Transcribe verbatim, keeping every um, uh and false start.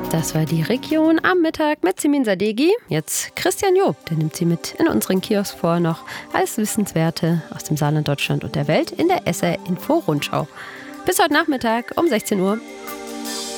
Das war die Region am Mittag mit Simin Sadeghi. Jetzt Christian Job, der nimmt sie mit in unseren Kiosk vor, noch als Wissenswerte aus dem Saarland, Deutschland und der Welt in der S R Info Rundschau. Bis heute Nachmittag um sechzehn Uhr.